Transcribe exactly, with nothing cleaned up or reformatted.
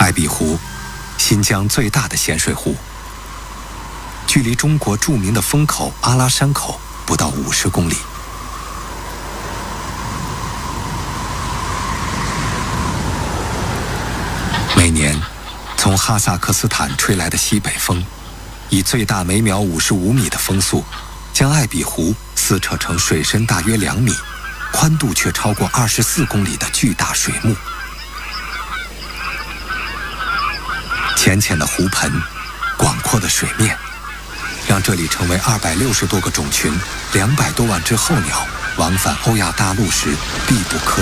艾比湖，新疆最大的咸水湖，距离中国著名的风口阿拉山口不到五十公里。每年，从哈萨克斯坦吹来的西北风，以最大每秒五十五米的风速，将艾比湖撕扯成水深大约两米、宽度却超过二十四公里的巨大水幕。浅浅的湖盆，广阔的水面，让这里成为二百六十多个种群、两百多万只候鸟往返欧亚大陆时必不可